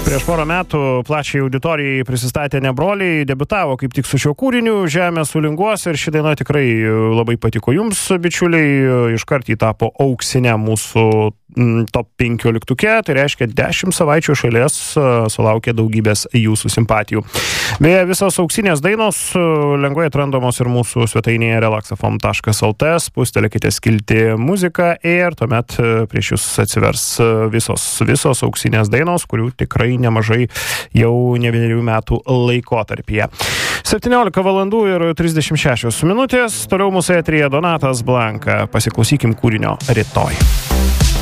Prieš porą metų plačiai auditorijai prisistatė Nebroliai, debiutavo kaip tik su šiuo kūriniu Žemė sulinguos ir ši daina tikrai labai patiko jums, bičiuliai, iškart jį tapo auksinė mūsų top 15, tai reiškia 10 savaičių šalies sulaukė daugybės jūsų simpatijų. Beje, visos auksinės dainos lengvai atrandamos ir mūsų svetainėje relaxafm.lt, spustelėkite skiltį muziką ir tuomet prieš jūs atsivers visos auksinės dainos, kurių tikrai nemažai jau ne vienerių metų laikotarpyje. 17 valandų ir 36 minutės, toliau mūsų eteryje Donatas Blanka. Pasiklausykim kūrinio Rytoj.